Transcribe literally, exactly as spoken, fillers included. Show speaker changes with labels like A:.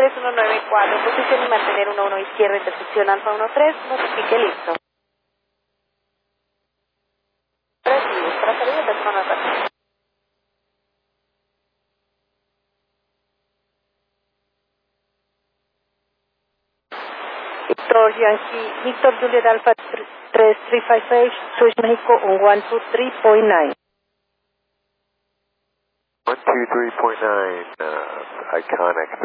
A: tres uno nueve cuatro, posición y mantener uno uno izquierda, intersección Alfa uno tres, notifique listo. Recibido, para salir de zona de Victor Yankee, Victor Juliet Alpha tres three five five, Switch Mexico on one two three point nine.
B: one two three point nine, uh, Iconic.